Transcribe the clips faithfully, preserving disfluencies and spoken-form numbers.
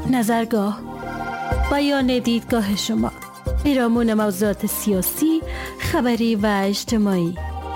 نظرگاه، بیان دیدگاه شما، پیرامون موضوعات سیاسی، خبری و اجتماعی.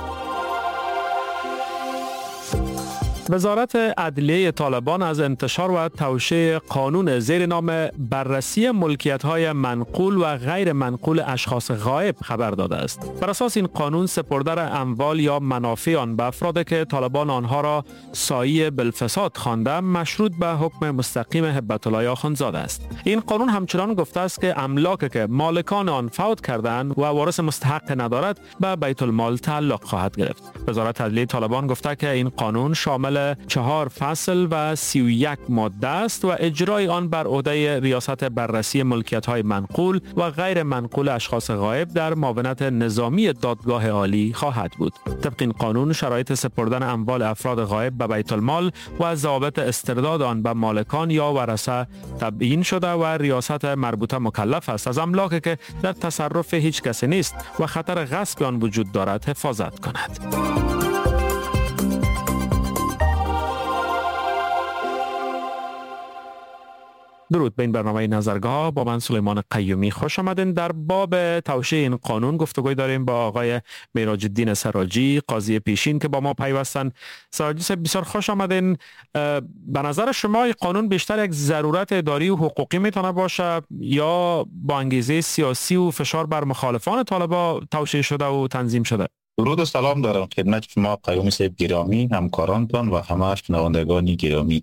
وزارت عدلیه طالبان از انتشار و توشیح قانون زیر نام بررسی ملکیت‌های منقول و غیر منقول اشخاص غایب خبر داده است. بر اساس این قانون سپردن اموال یا منافع آن به افرادی که طالبان آنها را سایی بالفساد خوانده مشروط به حکم مستقیم هبت الله آخوندزاده است. این قانون همچنان گفته است که املاکی که مالکان آن فوت کردند و وارث مستحق ندارد به بیت المال تعلق خواهد گرفت. وزارت عدلیه طالبان گفته که این قانون شامل چهار فصل و سی و یک ماده است و اجرای آن بر عهده ریاست بررسی ملکیت‌های منقول و غیر منقول اشخاص غایب در معاونت نظامی دادگاه عالی خواهد بود. طبق این قانون شرایط سپردن اموال افراد غایب به بیت المال و ضوابط استرداد آن به مالکان یا ورثه تبیین شده و ریاست مربوطه مکلف است از املاکی که در تصرف هیچ کسی نیست و خطر غصب آن وجود دارد حفاظت کند. درود به این برنامه نظرگاه. با من سلیمان قیومی خوش آمدین. در باب توشیح این قانون گفتگوی داریم با آقای معراج الدین سراجی، قاضی پیشین که با ما پیوستن. سراجی صاحب بسیار خوش آمدین. به نظر شما این قانون بیشتر یک ضرورت اداری و حقوقی میتونه باشه یا با انگیزه سیاسی و فشار بر مخالفان طالبان توشیح شده و تنظیم شده؟ درود و سلام دارم خدمت شما قیومی صاحب گرامی، همکارانتان و همه شنوندگان گرامی.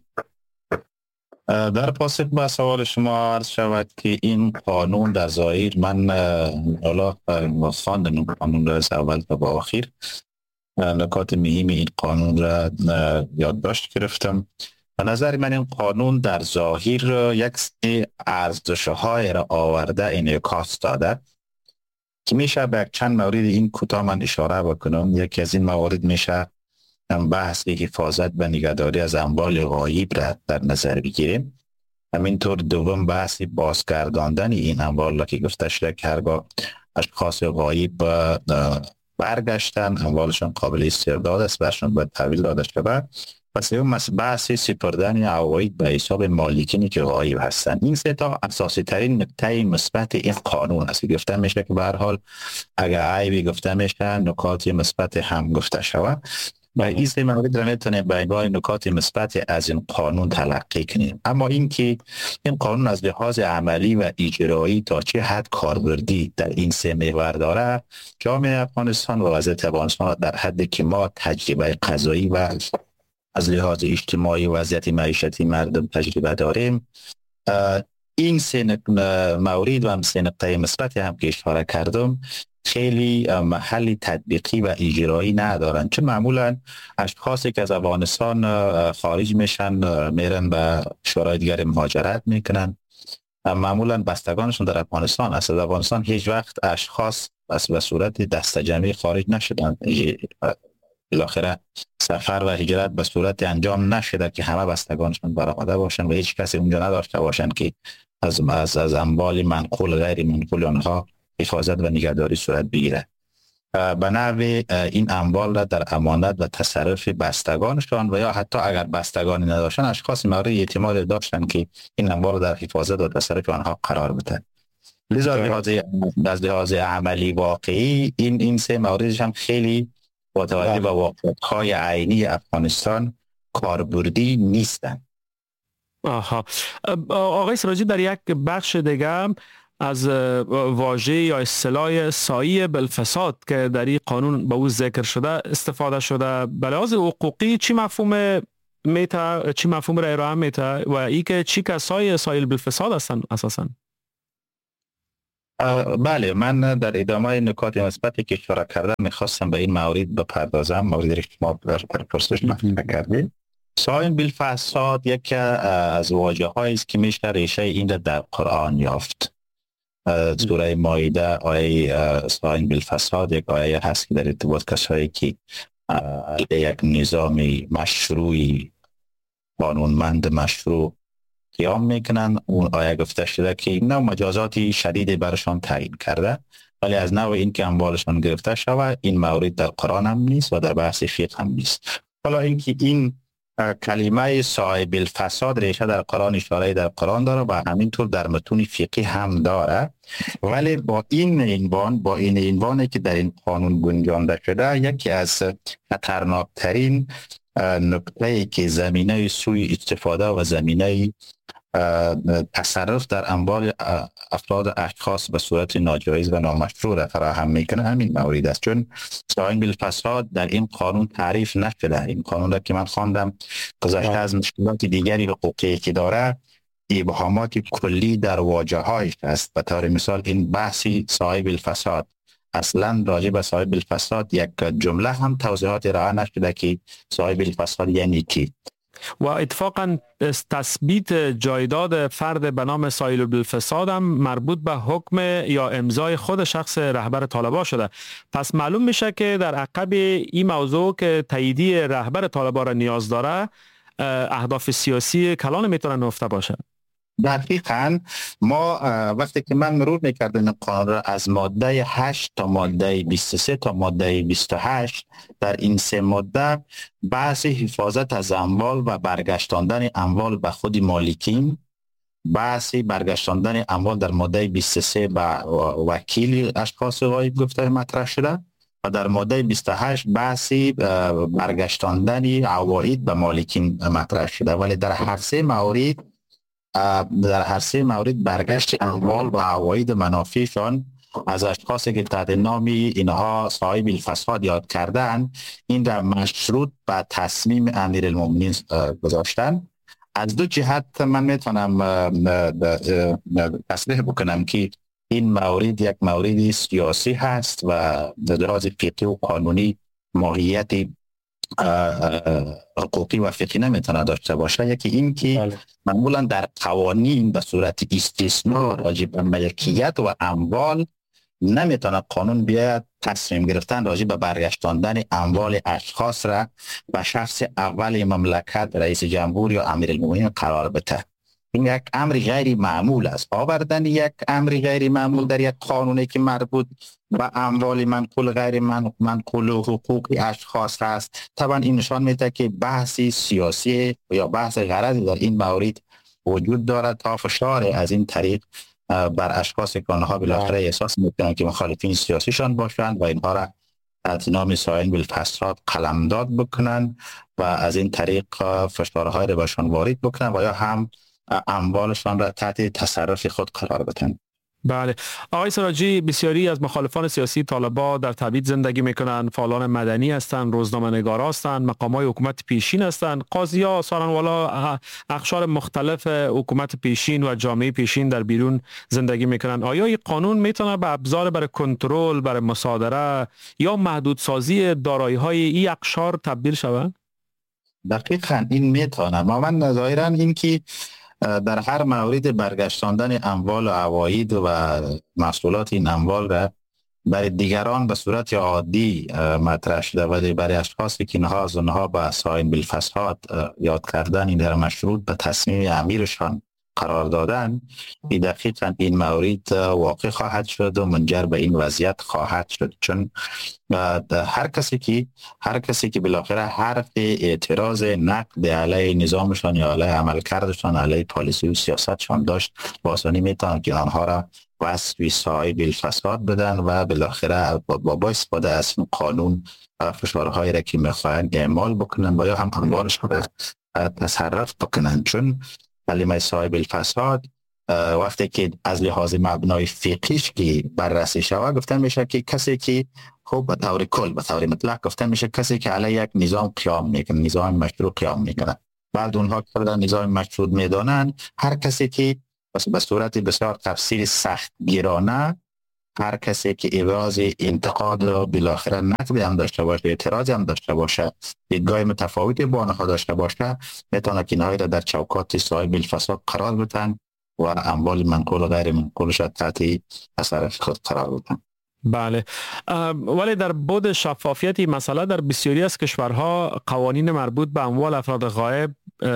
در پاسخ به سوال شما عرض شود که این قانون در ظاهر من حالا خواندم قانون را از اول تا به آخر، نکات مهم این قانون را یادداشت گرفتم. به نظر من این قانون در ظاهر یک سری ارزش‌های را آورده انعکاس داده که میشه به چند مورد این کوتاه من اشاره بکنم. یکی از این موارد میشه بحث حفاظت و نگهداری از اموال غایب را در نظر بگیریم. همینطور دوم بحث بازگرداندن این اموال را که گفته شده که هرگاه اشخاص غایب برگشتن اموالشان قابل استرداد است، برشان باید تحویل داده شود. و سوم بحث سپردن عواید به حساب مالکینی که غایب هستند. این سه تا اساسی ترین نکته مثبت این قانون است. گفته میشه که به هر حال اگر عیبی گفته میشه نکات مثبت هم گفته شود و این سه مورد را میتونیم به عنوان نکات مثبت از این قانون تلقی کنیم. اما اینکه این قانون از لحاظ عملی و اجرایی تا چه حد کاربردی در این سه محور داره، جامعه افغانستان و وضعیت افغانستان در حدی که ما تجربه قضایی و از لحاظ اجتماعی وضعیت معیشتی مردم تجربه داریم، این سه مورد و هم سه نقطه مثبت هم که اشاره کردم خیلی محل تطبیقی و اجرایی ندارن، چون معمولا اشخاصی که از افغانستان خارج میشن میرن به کشورهای دیگر مهاجرت میکنن، معمولا بستگانشون در افغانستان است. از افغانستان هیچ وقت اشخاص به صورت دسته جمعی خارج نشدن، بالاخره سفر و هجرت به صورت انجام نشده که همه بستگانشون برآمده باشن و هیچ کسی اونجا نداشته باشن که از از از اموال منقول غیر منقول آنها حفاظت و نگهداری صورت بگیره. به نحوی این اموال را در امانت و تصرف بستگانشان و یا حتی اگر بستگانی نداشتن اشخاص مورد اعتماد داشتن که این اموال در حفاظت و تصرف آنها قرار بدن. لذا از لحاظ عملی واقعی این این سه موردش هم خیلی با توجه به واقعیت‌های عینی افغانستان کاربردی نیستن. آها. آقای سراجی در یک بخش دیگه از واژه یا اصطلاح سایی بالفساد که در این قانون به او ذکر شده استفاده شده، به لحاظ حقوقی چی مفهوم میته، چی مفهوم را ارائه میته و ای که چی کسای سایل بالفساد هستن اساسا؟ بله، من در ادامه نکات مثبتی که اشاره کردم میخواستم به این مورد بپردازم، موردی که شما پرسش مطرح کردید. سایل بالفساد یکی از واژه‌هایی است که میشه ریشه این در قرآن یافت. سوره مائده آیه سایل بالفساد یک آیه هست که در ارتباط کسایی که یک نظام مشروعی قانونمند مشروع قیام میکنن، اون آیه گفته شده که این نوع مجازاتی شدید برشان تعیین کرده، ولی از نوع این که اموالشان گرفته شود این مورد در قرآن هم نیست و در بحث فقه هم نیست. حالا اینکه این کلمه صاحب الفساد ریشه در قرآن، اشاره در قرآن داره و همینطور در متون فقهی هم داره، ولی با این عنوان با این عنوانی که در این قانون گنجانده شده، یکی از خطرناکترین نکته که زمینه سوء استفاده و زمینه تصرف در اموال افراد اشخاص به صورت ناجایز و نامشروع را فراهم میکنه همین مورد است. چون صاحب الفساد در این قانون تعریف نشده. این قانون را که من خواندم گذشته از مشکلات دیگری حقوقی که داره، ابهامات کلی در واژه هایش است. به طور مثال این بحثی صاحب الفساد، اصلا راجع به صاحب الفساد یک جمله هم توضیحات ارائه نشده که صاحب الفساد یعنی کی. و اتفاقا تثبیت جایداد فرد به نام صاحب الفساد هم مربوط به حکم یا امضای خود شخص رهبر طالبان شده. پس معلوم میشه که در عقب این موضوع که تاییدیه رهبر طالبان را نیاز داره، اهداف سیاسی کلان میتونه نهفته باشه. دقیقاً. ما وقتی که من مرور میکردم قانون را از ماده هشت تا ماده بیست و سه تا ماده بیست و هشت، در این سه ماده بحث حفاظت از اموال و برگشتاندن اموال به خود مالکین، بحث برگشتاندن اموال در ماده بیست و سه به وکیل اشخاص غایب گفته مطرح شده و در ماده بیست و هشت بحثی برگشتاندن عواید به مالکین مطرح شده. ولی در هر سه مورد در هر سه مورد برگشت اموال و عواید منافعشان از اشخاصی که تحت نامی اینها صاحب الفساد یاد کردن، این را مشروط به تصمیم امیرالمومنین گذاشتن. از دو جهت من میتونم تصریح بکنم که این مورد یک مورد سیاسی هست و در لحاظ فقهی و قانونی ماهیت حقوقی و فقهی نمیتونه داشته باشه. یکی این که معمولا در قوانین به صورت استثناء راجع به ملکیت و اموال نمیتونه قانون بیاید تصمیم گرفتن راجع به برگشتاندن اموال اشخاص را به شخص اول مملکت، رئیس جمهور یا امیرالمومنین قرار بده. این یک امر غیر معمول است. آوردن یک امر غیر معمول در یک قانونی که مربوط به اموال منقول غیر منقول و حقوق اشخاص هست، طبعا این نشان میده که بحثی سیاسی یا بحث غرضی در این مورد وجود دارد تا فشار از این طریق بر اشخاص که آنها بالاخره احساس میکنند که مخالفین سیاسیشان باشند و اینها را از نام صاحب الفساد قلمداد بکنند و از این طریق فشارهای را بهشان وارد بکنند و یا هم اموالشان را تحت تصرف خود قرار بدن. بله آقای سراجی، بسیاری از مخالفان سیاسی طالبان در تبعید زندگی میکنند، فعالان مدنی هستند، روزنامه‌نگارا هستند، مقامات حکومت پیشین هستند، قاضی‌ها، سارنوالا، اقشار مختلف حکومت پیشین و جامعه پیشین در بیرون زندگی میکنند. آیا این قانون میتونه به ابزار برای کنترل، برای مصادره یا محدودسازی دارایی‌های این اقشار تبدیل شود؟ دقیقاً این میتونه. ما من ظاهراً این که در هر مورد برگشتاندن اموال و عواید و محصولات این اموال را برای دیگران به صورت عادی مطرح شده، ولی برای اشخاصی که اینها از اونها به صاحب الفساد یاد کردن این در مشروط به تصمیم امیرشان قرار دادن، این دقیقاً این مورد واقع خواهد شد و منجر به این وضعیت خواهد شد. چون هر کسی که هر کسی که بالاخره حرف اعتراض نقد علیه نظامشان یا علیه عملکردشان، علیه پالیسی و سیاستشان داشت، با آسانی میتونن که آنها را وصف صاحب الفساد بدن و بالاخره با استفاده از این قانون فشارهایی را که میخواهند اعمال بکنن و یا هم اموالشان را تصرف بکنن. چون کلمه صاحب الفساد وقتی که از لحاظ مبنای فقهیش که بررسی شود گفتن میشه که کسی که خب به طور کل به طور مطلق گفتن میشه کسی که علیه یک نظام قیام میکنه، نظام مشروع قیام میکنه. بعد اونها که در نظام مشروع میدانن هر کسی که به صورت بسیار تفسیر سخت گیرانه، هر کسی که ابراز انتقاد و بالاخره نقد هم داشته باشه، اعتراض هم داشته باشه، دیدگاه متفاوتی با آنها داشته باشه، میتونه که نهایت در چوکات صاحب الفساد قرار بدن و اموال منقول و غیر منقولش تحت تصرف خود قرار بدن. بله، ولی در بعد شفافیت مسئله در بسیاری از کشورها قوانین مربوط به اموال افراد غایب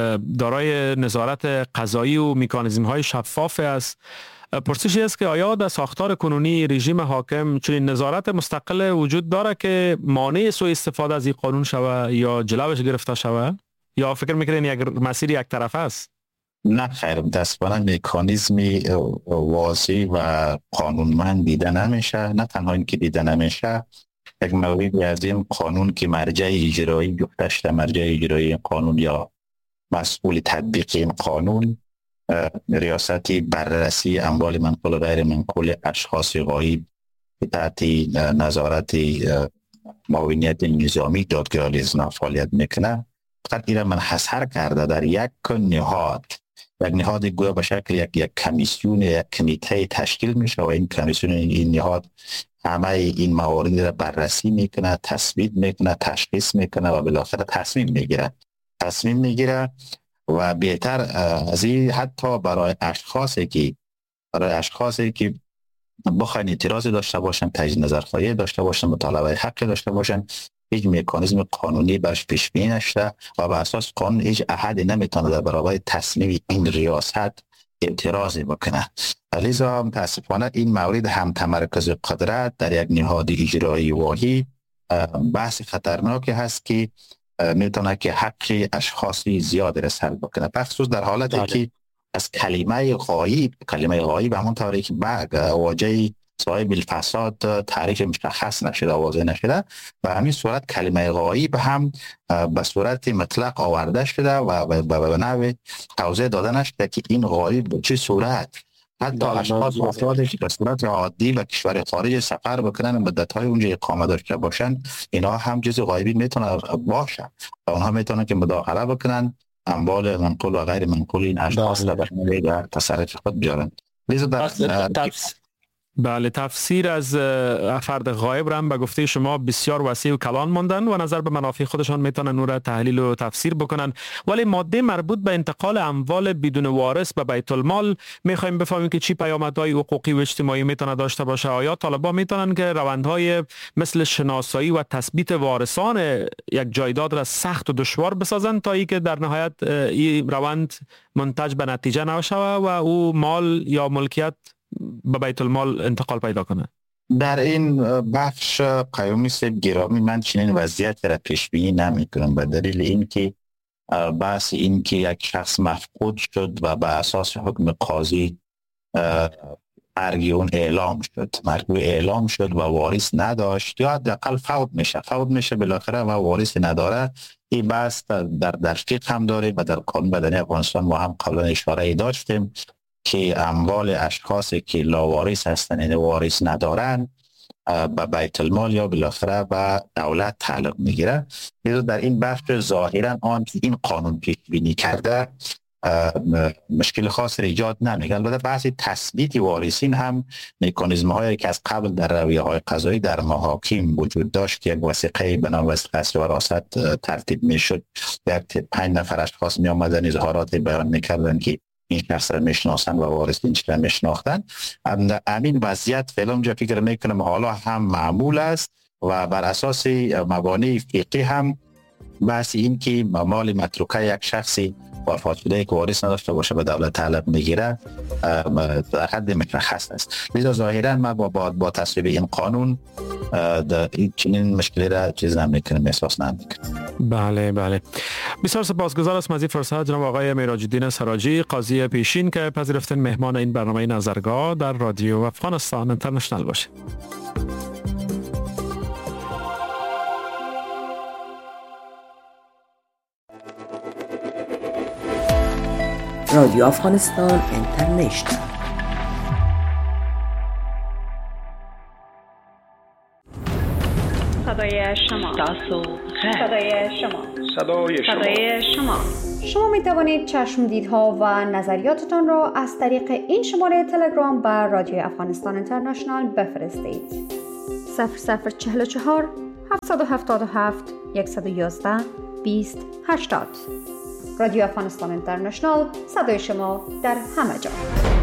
دارای نظارت قضایی و مکانیزم های شفاف است. پرسشی است که آیا در ساختار کنونی رژیم حاکم چنین نظارت مستقل وجود داره که مانع سوء استفاده از این قانون شود یا جلوش گرفته شود؟ یا فکر میکنین یک مسیر یک طرفه است؟ نه خیر، دستبانه مکانیزمی واضح و قانونمند دیده نمیشه. نه تنها این که دیده نمیشه، یک موردی از این قانون که مرجع اجرایی گفتش، مرجع اجرایی قانون یا مسئول تطبیق این قانون ریاستی بررسی اموال منقول و غیر منقول اشخاص غایب تحت نظارت معاونیت نظامی دادگاه لیزنا فعالیت میکنه. فقط این من حصر کرده در یک نهاد، یک نهاد گویا به شکل یک یک کمیسیون، یک کمیته تشکیل میشه و این کمیسیون، این نهاد همه این موارد را بررسی میکنه، تثبیت میکنه، تشخیص میکنه و بالاخره تصمیم میگیره تصمیم میگیره و بهتر از این حتی برای اشخاصی که برای اشخاصی که بخواین اعتراض داشته باشن، تجدید نظرخواهی داشته باشن، مطالبه حق داشته باشن، هیچ مکانیزم قانونی برش پیش بینی نشده و به اساس قانون هیچ احدی نمیتونه در برابر تصمیم این ریاست اعتراضی بکنه. لذا متاسفانه این مورد هم تمرکز قدرت در یک نهاد اجرایی واحد بحث خطرناکی هست که میتونه که حق اشخاصی زیاد را سلب بکنه، بخصوص در حالتی که از کلمه غایب، کلمه غایب همون طوری که بعد واژه صاحب الفساد تعریف مشخص نشده، واضح نشده، و همین صورت کلمه غایب هم به صورت مطلق آورده شده و به نحو توضیح داده نشده که این غایب به چه صورت. حتی اشخاص و افرادی که به صورت عادی به کشور خارج سفر بکنن، مدت‌های اونجا اقامه داشته باشن، اینا هم جز غایبی میتونه باشه و اونها میتونن که مداخله بکنن اموال منقول و غیر منقول این اشخاص را در تصرف خود بیارن. لذا در بله، تفسیر از فرد غایب را هم به گفته شما بسیار وسیع و کلان ماندن و نظر به منافع خودشان میتونن اون را تحلیل و تفسیر بکنن، ولی ماده مربوط به انتقال اموال بدون وارث به بیت المال میخوایم بفهمیم که چی پیامدهای حقوقی و اجتماعی میتونه داشته باشه. آیا طالبان میتونن که روندهای مثل شناسایی و تثبیت وارثان یک جایداد را سخت و دشوار بسازن تا ای که در نهایت این روند منتج به نتیجه نشه و او مال یا ملکیت به بیت المال انتقال پیدا کنه؟ در این بخش قیومی صاحب گرامی من چنین وضعیت را پیش بینی نمی کنم، به دلیل اینکه بحث این که یک شخص مفقود شد و به اساس حکم قاضی مرگ اون اعلام شد مرگ اعلام شد و وارث نداشت یا حداقل فوت میشه فوت میشه بالاخره و وارث نداره، این بحث در در فقه هم داره و در قانون مدنی افغانستان ما هم قبلا اشاره داشتیم که اموال اشخاصی که لاوارث هستند، یعنی وارث ندارن، به بیت المال یا بالاخره به دولت تعلق میگیره. در این بخش ظاهرا آن که این قانون پیش بینی کرده مشکل خاص ایجاد نمیکنه. البته بحث تثبیت وارثین هم مکانیزم هایی که از قبل در رویه های قضایی در محاکم وجود داشت، یک وثیقه به نام وثیقه اصل وراثت ترتیب میشد، یک پنج نفر اشخاص می آمدن اظهارات بیان میکردن که این شخص را میشناسن و وارثین چرا میشناختن. همین وضعیت فعلا اونجا فکر میکنم حالا هم معمول است و بر اساس مبانی فقهی هم بحث این که مال متروکه یک شخصی وفات شده که وارث نداشته باشه به دولت تعلق میگیره در حد مشخص است. لذا ظاهرا ما با با, با تصویب این قانون این چنین مشکلی را چیز نمیکنیم، احساس نمیکنیم. بله بله، بسیار سپاسگزار از مزید فرصت جناب آقای میراج الدین سراجی، قاضی پیشین، که پذیرفتن مهمان این برنامه نظرگاه در رادیو افغانستان اینترنشنال باشه. رادیو افغانستان اینترنشنال. صدای شما تاسو صدای شما صدای شما صدای شما شما می توانید چشمدیدها و نظریاتتان را از طریق این شماره تلگرام بر رادیو افغانستان اینترنشنال بفرستید. صفر صفر چهل و چهار هفتصد و هفتاد و هفت صد و یازده بیست هشتاد. رادیو افغانستان اینترنشنال، صدای شما در همه جا.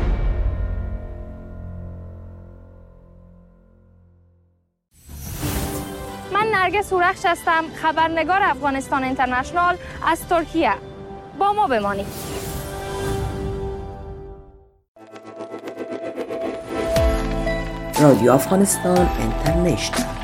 من نرگس هورخش هستم، خبرنگار افغانستان اینترنشنال از ترکیه. با ما بمانید. رادیو افغانستان اینترنشنال.